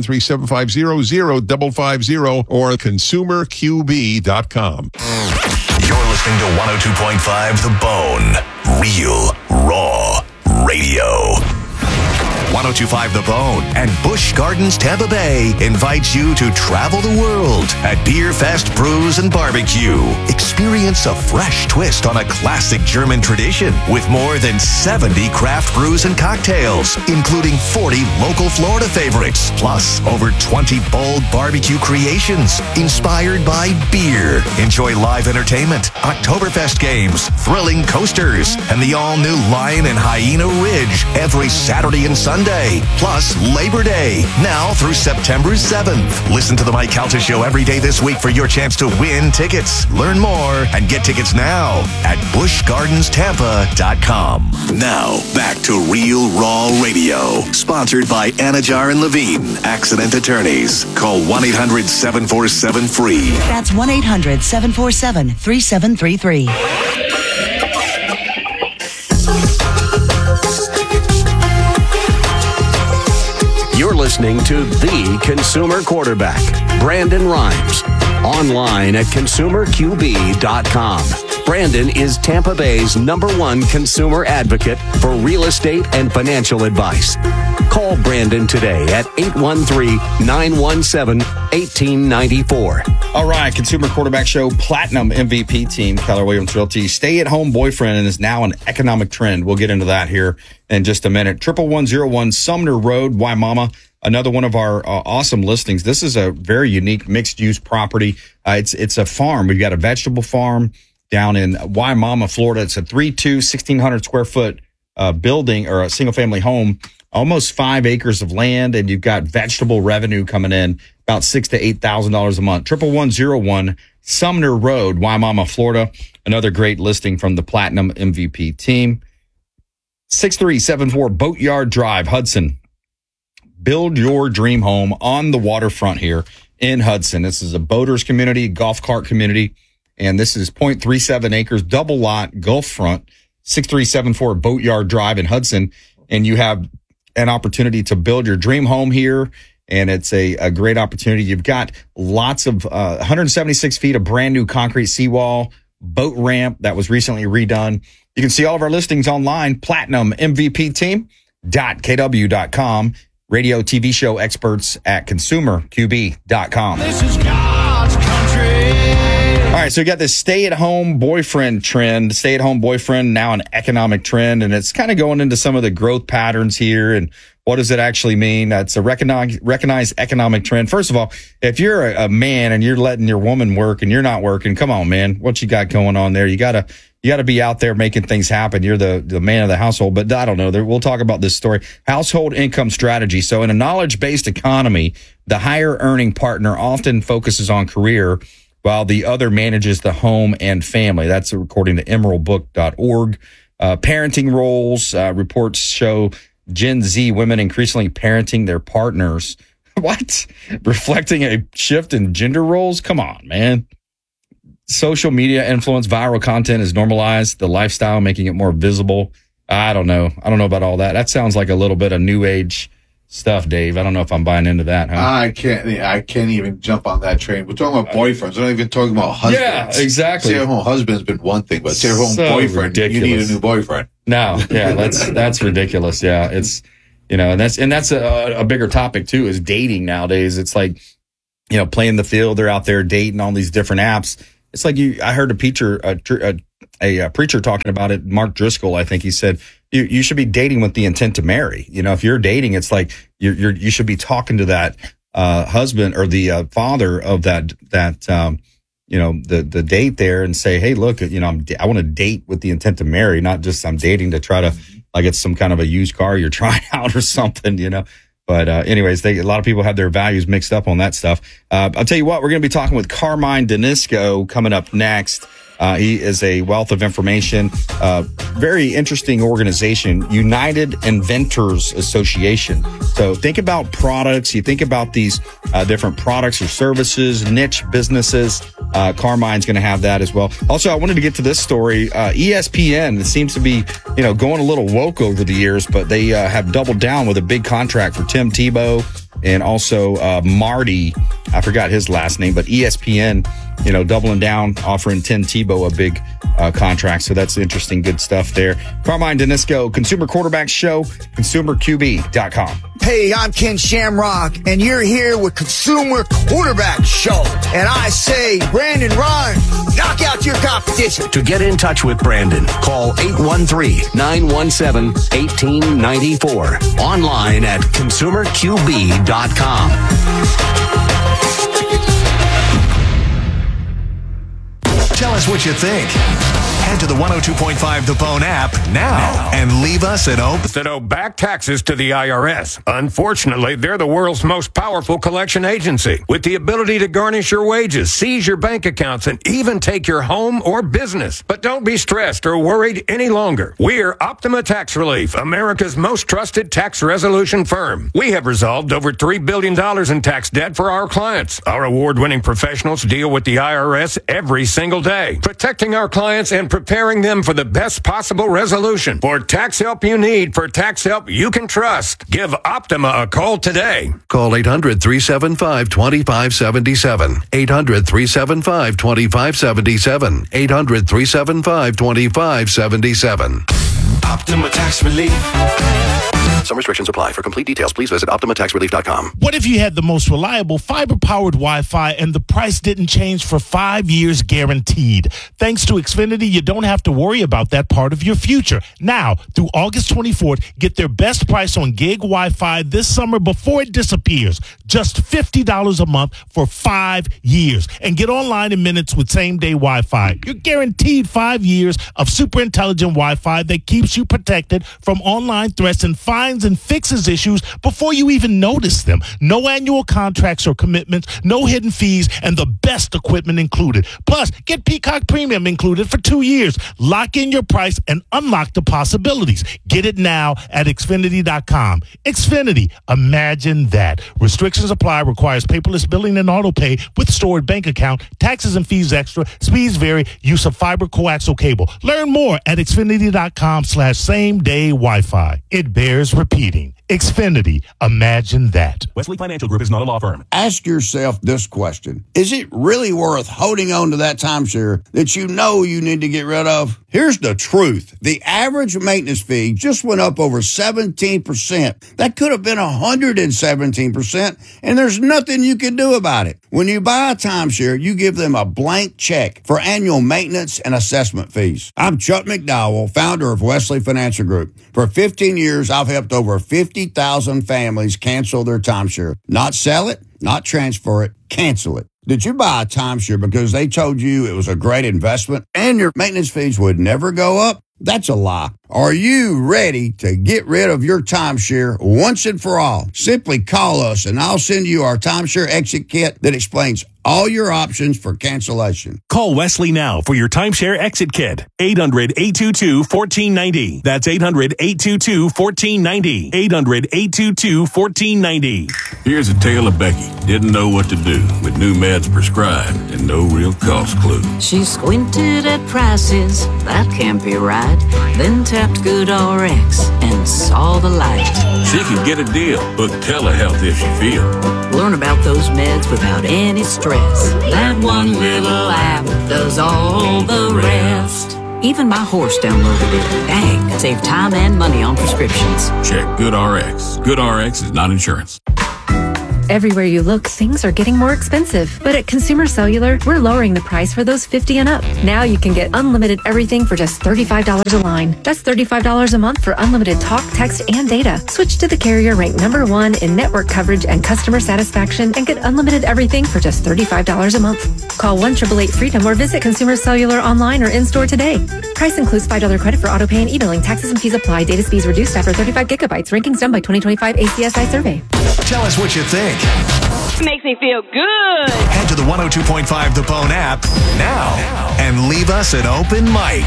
813-750-0550, or consumerqb.com. You're listening to 102.5 The Bone. Real, raw radio. 102.5 The Bone and Busch Gardens Tampa Bay invites you to travel the world at Beer Fest Brews and Barbecue. Experience a fresh twist on a classic German tradition with more than 70 craft brews and cocktails, including 40 local Florida favorites, plus over 20 bold barbecue creations inspired by beer. Enjoy live entertainment, Oktoberfest games, thrilling coasters, and the all-new Lion and Hyena Ridge every Saturday and Sunday, plus Labor Day, now through September 7th. Listen to the Mike Calta Show every day this week for your chance to win tickets. Learn more and get tickets now at BuschGardensTampa.com. Now, back to Real Raw Radio, sponsored by Anajar and Levine, Accident Attorneys. Call 1-800-747-FREE. That's 1-800-747-3733. You're listening to the consumer quarterback, Brandon Rhymes. Online at consumerqb.com. Brandon is Tampa Bay's #1 consumer advocate for real estate and financial advice. Call Brandon today at 813-917-1894. All right, Consumer Quarterback Show, Platinum MVP team, Keller Williams Realty. Stay-at-home boyfriend is now an economic trend. We'll get into that here in just a minute. 11101 Sumner Road, Waimama. Another one of our awesome listings. This is a very unique mixed-use property. It's a farm. We've got a vegetable farm down in Waimama, Florida. It's a 1,600 square foot building or a single-family home. Almost 5 acres of land, and you've got vegetable revenue coming in about $6,000 to $8,000 a month. 11101 Sumner Road, Waimama, Florida. Another great listing from the Platinum MVP team. 6374 Boatyard Drive, Hudson. Build your dream home on the waterfront here in Hudson. This is a boaters community, golf cart community, and this is 0.37 acres, double lot, Gulf front, 6374 Boatyard Drive in Hudson, and you have an opportunity to build your dream home here, and it's a great opportunity. You've got lots of 176 feet of brand new concrete seawall, boat ramp that was recently redone. You can see all of our listings online, PlatinumMVPteam.kw.com, radio TV show experts at ConsumerQB.com. This is God's country. All right, so you got this stay-at-home boyfriend trend. Stay-at-home boyfriend, now an economic trend, and it's kind of going into some of the growth patterns here and what does it actually mean? It's a recognized economic trend. First of all, if you're a man and you're letting your woman work and you're not working, come on, man. What you got going on there? You gotta be out there making things happen. You're the man of the household. But I don't know. We'll talk about this story. Household income strategy. So in a knowledge-based economy, the higher earning partner often focuses on career while the other manages the home and family. That's according to emeraldbook.org. Parenting roles, reports show Gen Z women increasingly parenting their partners. What? Reflecting a shift in gender roles? Come on, man. Social media influence, viral content is normalized, the lifestyle making it more visible. I don't know about all that. That sounds like a little bit of new age stuff, Dave. I don't know if I'm buying into that, huh? I can't even jump on that train. We're talking about boyfriends. We're not even talking about husbands. Yeah, exactly. Stay-at-home husband's been one thing, but stay-at-home So boyfriend, ridiculous. you need a new boyfriend. No, yeah, that's ridiculous. Yeah, it's and that's a bigger topic too. Is dating nowadays? It's like playing the field. They're out there dating on these different apps. It's like I heard a preacher talking about it. Mark Driscoll, I think he said you should be dating with the intent to marry. If you're dating, it's like you should be talking to that husband or the father of that the date there and say, hey, look, I want to date with the intent to marry, not just I'm dating to try to like it's some kind of a used car you're trying out or something, But anyways, a lot of people have their values mixed up on that stuff. I'll tell you what, we're going to be talking with Carmine Danisco coming up next. He is a wealth of information, very interesting organization, United Inventors Association. So think about products. You think about these different products or services, niche businesses. Carmine's going to have that as well. Also, I wanted to get to this story. ESPN, it seems to be, going a little woke over the years, but they have doubled down with a big contract for Tim Tebow and also Marty. I forgot his last name, but ESPN, doubling down, offering Tim Tebow a big contract. So that's interesting, good stuff there. Carmine Danisco, Consumer Quarterback Show, ConsumerQB.com. Hey, I'm Ken Shamrock, and you're here with Consumer Quarterback Show. And I say, Brandon, run, knock out your competition. To get in touch with Brandon, call 813-917-1894. Online at ConsumerQB.com. Tell us what you think. Head to the 102.5 The Bone app now and leave us an open. That owe back taxes to the IRS. Unfortunately, they're the world's most powerful collection agency with the ability to garnish your wages, seize your bank accounts, and even take your home or business. But don't be stressed or worried any longer. We're Optima Tax Relief, America's most trusted tax resolution firm. We have resolved over $3 billion in tax debt for our clients. Our award-winning professionals deal with the IRS every single day, protecting our clients and preparing them for the best possible resolution. For tax help you need, for tax help you can trust, give Optima a call today. Call 800-375-2577. 800-375-2577. 800-375-2577. Optima Tax Relief. Some restrictions apply. For complete details, please visit OptimaTaxRelief.com. What if you had the most reliable fiber-powered Wi-Fi and the price didn't change for 5 years guaranteed? Thanks to Xfinity, you don't have to worry about that part of your future. Now, through August 24th, get their best price on gig Wi-Fi this summer before it disappears. Just $50 a month for 5 years. And get online in minutes with same-day Wi-Fi. You're guaranteed 5 years of super intelligent Wi-Fi that keeps you protected from online threats and finds and fixes issues before you even notice them. No annual contracts or commitments, no hidden fees, and the best equipment included. Plus, get Peacock Premium included for 2 years. Lock in your price and unlock the possibilities. Get it now at Xfinity.com. Xfinity, imagine that. Restrictions apply, requires paperless billing and auto pay with stored bank account, taxes and fees extra, speeds vary, use of fiber coaxial cable. Learn more at Xfinity.com/same-day Wi-Fi. It bears repeating. Xfinity, imagine that. Wesley Financial Group is not a law firm. Ask yourself this question. Is it really worth holding on to that timeshare that you know you need to get rid of? Here's the truth. The average maintenance fee just went up over 17%. That could have been 117%, and there's nothing you can do about it. When you buy a timeshare, you give them a blank check for annual maintenance and assessment fees. I'm Chuck McDowell, founder of Wesley Financial Group. For 15 years, I've helped over 50,000 families cancel their timeshare. Not sell it, not transfer it, cancel it. Did you buy a timeshare because they told you it was a great investment and your maintenance fees would never go up? That's a lie. Are you ready to get rid of your timeshare once and for all? Simply call us and I'll send you our timeshare exit kit that explains all your options for cancellation. Call Wesley now for your timeshare exit kit. 800-822-1490. That's 800-822-1490. 800-822-1490. Here's a tale of Becky. Didn't know what to do with new meds prescribed and no real cost clue. She squinted at prices, that can't be right. Then tapped GoodRx and saw the light. She can get a deal. Book telehealth if she feel. Learn about those meds without any stress. That one little app does all the rest. Even my horse downloaded it. Dang, save time and money on prescriptions. Check GoodRx. GoodRx is not insurance. Everywhere you look, things are getting more expensive. But at Consumer Cellular, we're lowering the price for those 50 and up. Now you can get unlimited everything for just $35 a line. That's $35 a month for unlimited talk, text, and data. Switch to the carrier ranked #1 in network coverage and customer satisfaction and get unlimited everything for just $35 a month. Call 1-888-FREEDOM or visit Consumer Cellular online or in-store today. Price includes $5 credit for auto pay and e-billing. Taxes and fees apply. Data speeds reduced after 35 gigabytes. Rankings done by 2025 ACSI survey. Tell us what you think. Makes me feel good. Head to the 102.5 The Bone app now and leave us an open mic.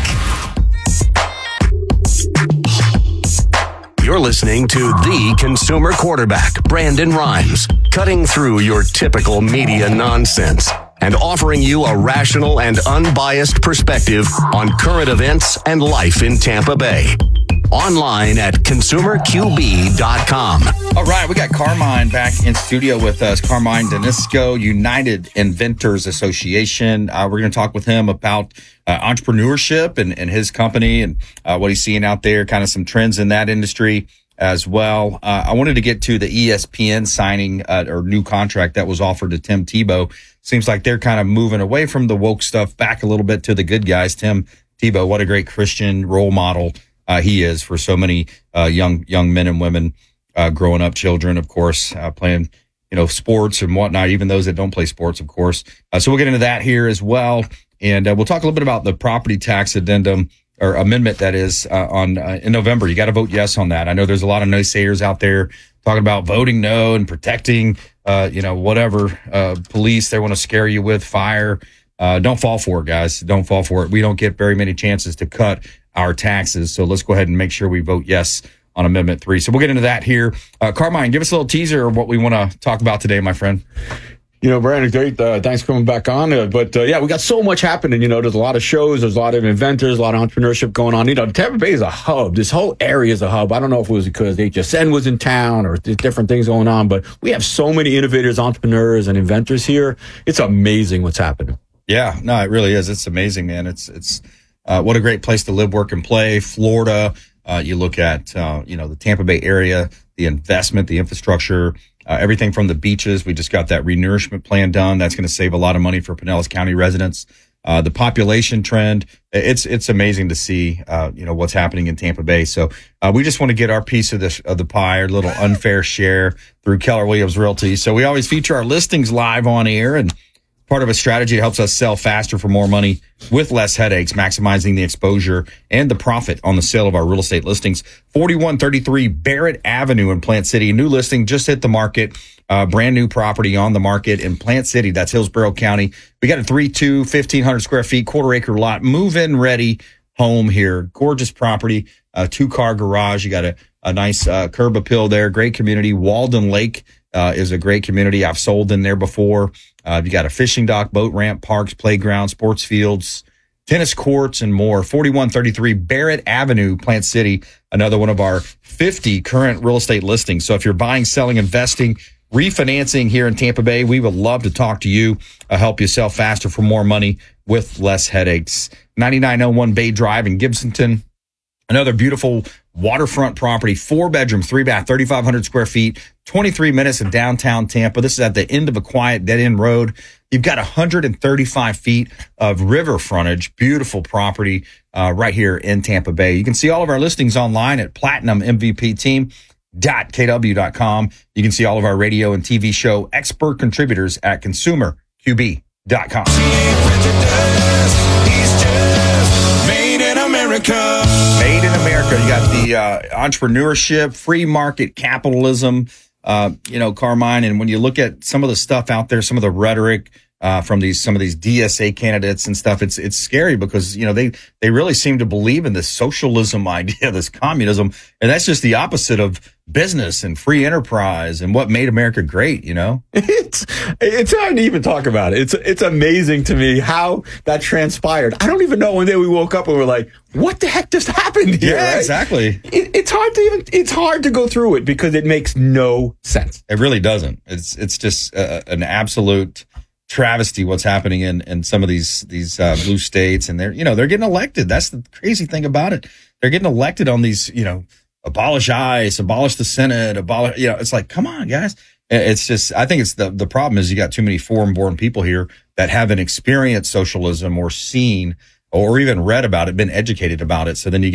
You're listening to the consumer quarterback, Brandon Rhymes, cutting through your typical media nonsense and offering you a rational and unbiased perspective on current events and life in Tampa Bay. Online at consumerqb.com. All right, we got Carmine back in studio with us. Carmine Danisco, United Inventors Association. We're going to talk with him about entrepreneurship and his company and what he's seeing out there, kind of some trends in that industry as well. I wanted to get to the ESPN signing or new contract that was offered to Tim Tebow. Seems like they're kind of moving away from the woke stuff back a little bit to the good guys. Tim Tebow, what a great Christian role model he is for so many young men and women growing up, children, of course, playing sports and whatnot, even those that don't play sports, of course. So we'll get into that here as well, and we'll talk a little bit about the property tax addendum or amendment that is in November. You got to vote yes on that. I know there's a lot of naysayers out there talking about voting no and protecting whatever police they want to scare you with, fire. Don't fall for it, guys. Don't fall for it. We don't get very many chances to cut our taxes. So let's go ahead and make sure we vote yes on Amendment 3. So we'll get into that here. Carmine, give us a little teaser of what we want to talk about today, my friend. Brandon, great. Thanks for coming back on. We got so much happening. There's a lot of shows, there's a lot of inventors, a lot of entrepreneurship going on. Tampa Bay is a hub. This whole area is a hub. I don't know if it was because HSN was in town or different things going on, but we have so many innovators, entrepreneurs, and inventors here. It's amazing what's happening. Yeah, no, it really is. It's amazing, man. It's what a great place to live, work, and play. Florida, you look at, the Tampa Bay area, the investment, the infrastructure, everything from the beaches. We just got that renourishment plan done. That's going to save a lot of money for Pinellas County residents. The population trend, it's amazing to see, what's happening in Tampa Bay. So, we just want to get our piece of the pie, our little unfair share through Keller Williams Realty. So we always feature our listings live on air, and part of a strategy that helps us sell faster for more money with less headaches, maximizing the exposure and the profit on the sale of our real estate listings. 4133 Barrett Avenue in Plant City. New listing just hit the market. Brand new property on the market in Plant City. That's Hillsborough County. We got a 3-2, 1,500 square feet, quarter-acre lot, move-in ready home here. Gorgeous property, 2-car garage. You got a nice curb appeal there. Great community. Walden Lake is a great community. I've sold in there before. You got a fishing dock, boat ramp, parks, playground, sports fields, tennis courts, and more. 4133 Barrett Avenue, Plant City, another one of our 50 current real estate listings. So if you're buying, selling, investing, refinancing here in Tampa Bay, we would love to talk to you, help you sell faster for more money with less headaches. 9901 Bay Drive in Gibsonton. Another beautiful waterfront property, 4-bedroom, 3-bath, 3,500 square feet, 23 minutes in downtown Tampa. This is at the end of a quiet dead-end road. You've got 135 feet of river frontage. Beautiful property right here in Tampa Bay. You can see all of our listings online at platinummvpteam.kw.com. You can see all of our radio and TV show expert contributors at consumerqb.com. Made in America. Made in America. You got the entrepreneurship, free market capitalism, Carmine. And when you look at some of the stuff out there, some of the rhetoric, from some of these DSA candidates and stuff. It's scary because, they really seem to believe in this socialism idea, this communism. And that's just the opposite of business and free enterprise and what made America great, It's hard to even talk about it. It's amazing to me how that transpired. I don't even know one day we woke up and we're like, what the heck just happened here? Yeah, right? exactly. It's hard to go through it because it makes no sense. It really doesn't. It's just an absolute travesty what's happening in some of these blue states, and they're getting elected. That's the crazy thing about it. They're getting elected on these, abolish ICE, abolish the Senate, it's like, come on, guys. It's just, I think it's the problem is you got too many foreign-born people here that haven't experienced socialism or seen or even read about it, been educated about it. So then you get